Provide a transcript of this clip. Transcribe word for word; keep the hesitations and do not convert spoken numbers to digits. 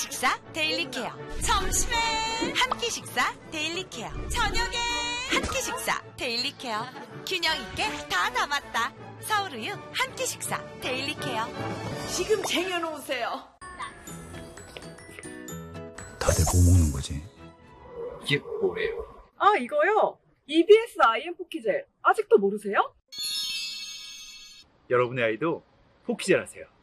식사 데일리 케어. 점심에 한 끼 식사 데일리 케어. 저녁에 한 끼 식사 데일리 케어. 균형 있게 다 담았다. 서울우유 한 끼 식사 데일리 케어. 지금 쟁여놓으세요. 다들 뭐 먹는 거지? 이게 뭐예요? 아, 이거요? 이비에스 아이엠 포키젤. 아직도 모르세요? 여러분의 아이도 포키젤 하세요.